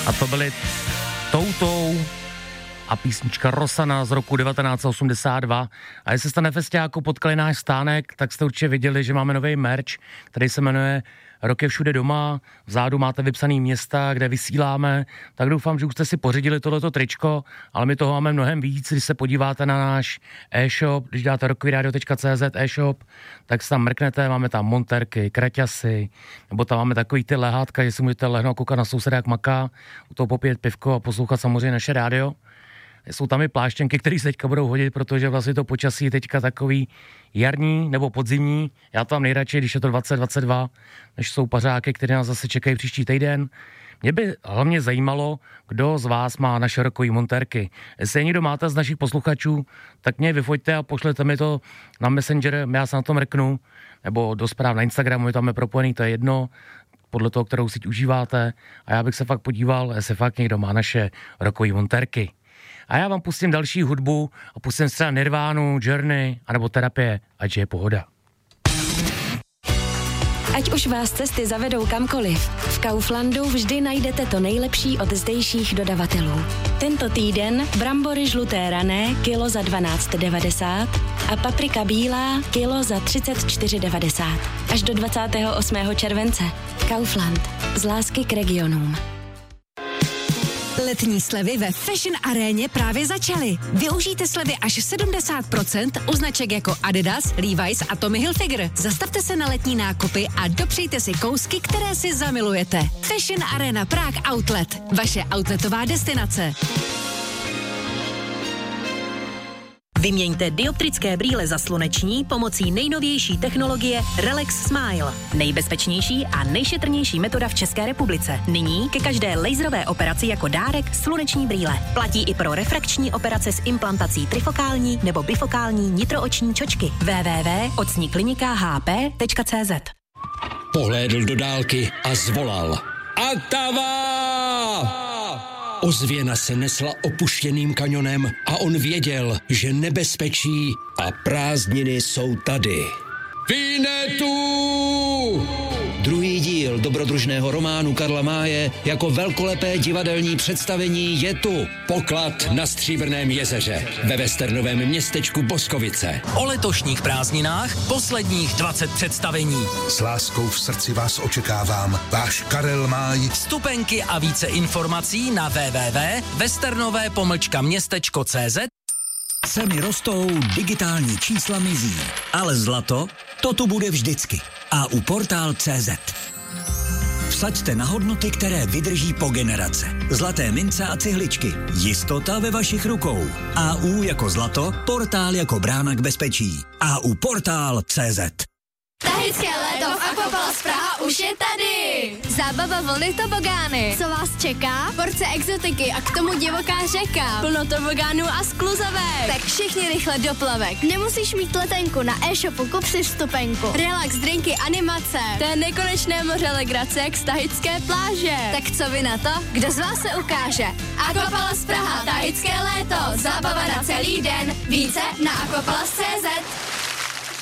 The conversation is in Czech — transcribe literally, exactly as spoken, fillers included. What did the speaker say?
A to byly Toutou a písnička Rosana z roku devatenáct osmdesát dva. A jestli jste na festiáku potkali náš stánek, tak jste určitě viděli, že máme nový merch, který se jmenuje Rok je všude doma. Vzadu máte vypsaný města, kde vysíláme. Tak doufám, že už jste si pořídili tohleto tričko, ale my toho máme mnohem víc. Když se podíváte na náš e-shop, když dáte rockviradio tečka cé zet e-shop, tak se tam mrknete, máme tam monterky, kraťasy, nebo tam máme takový ty lehátka, že si můžete lehnout, koukat na souseda, jak maká, u toho popít pivko a poslouchat samozřejmě naše rádio. Jsou tam i pláštěnky, které se teďka budou hodit, protože vlastně to počasí je teďka takový jarní nebo podzimní. Já to mám nejradši, když je to dvacet dvacet dva, než jsou pařáky, které nás zase čekají příští týden. Mě by hlavně zajímalo, kdo z vás má naše rokový montérky. Jestli je někdo máte z našich posluchačů, tak mě vyfoďte a pošlete mi to na Messenger, já se na tom mrknu, nebo do zpráv na Instagramu, je tam je propojený, to je jedno, podle toho, kterou síť užíváte. A já bych se fakt podíval, jestli fakt někdo má naše rokový montérky. A já vám pustím další hudbu a pustím třeba Nirvánu, Journey, anebo Terapie, ať je pohoda. Ať už vás cesty zavedou kamkoliv, v Kauflandu vždy najdete to nejlepší od zdejších dodavatelů. Tento týden brambory žluté rané kilo za dvanáct devadesát a paprika bílá kilo za třicet čtyři devadesát. Až do dvacátého osmého července. Kaufland. Z lásky k regionům. Letní slevy ve Fashion Aréně právě začaly. Využijte slevy až sedmdesát procent u značek jako Adidas, Levi's a Tommy Hilfiger. Zastavte se na letní nákupy a dopřejte si kousky, které si zamilujete. Fashion Arena Prague Outlet. Vaše outletová destinace. Vyměňte dioptrické brýle za sluneční pomocí nejnovější technologie Relax Smile. Nejbezpečnější a nejšetrnější metoda v České republice. Nyní ke každé laserové operaci jako dárek sluneční brýle. Platí i pro refrakční operace s implantací trifokální nebo bifokální nitrooční čočky. w w w tečka ocniklinika h p tečka c z. Pohlédl do dálky a zvolal. Atava! Ozvěna se nesla opuštěným kanionem a on věděl, že nebezpečí a prázdniny jsou tady. Vinetu! Druhý díl dobrodružného románu Karla Máje jako velkolepé divadelní představení je tu. Poklad na Stříbrném jezeře ve westernovém městečku Boskovice. O letošních prázdninách posledních dvacet představení. S láskou v srdci vás očekávám. Váš Karel Máj. Vstupenky a více informací na w w w tečka westernové pomlčka městečko tečka cé zet. Ceny rostou, digitální čísla mizí, ale zlato, to tu bude vždycky. A u portál tečka cé zet. Vsaďte na hodnoty, které vydrží po generace. Zlaté mince a cihličky. Jistota ve vašich rukou. A U jako zlato, portál jako brána k bezpečí. A U portál tečka cé zet. Tahické léto v Aquapalace Praha už je tady! Zábava vlny tobogány. Co vás čeká? Porce exotiky a k tomu divoká řeka. Plno tobogánů a skluzavek. Tak všichni rychle do plavek. Nemusíš mít letenku, na e-shopu kup si vstupenku. Relax, drinky, animace. To je nekonečné moře legrace jak z tahické pláže. Tak co vy na to? Kdo z vás se ukáže? Aquapalace Praha, tahické léto. Zábava na celý den. Více na aquapalace tečka cé zet.